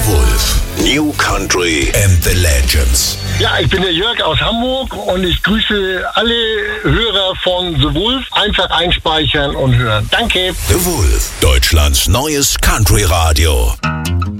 Wolf. New Country and the Legends. Ja, ich bin der Jörg aus Hamburg und ich grüße alle Hörer von The Wolf. Einfach einspeichern und hören. Danke. The Wolf, Deutschlands neues Country-Radio.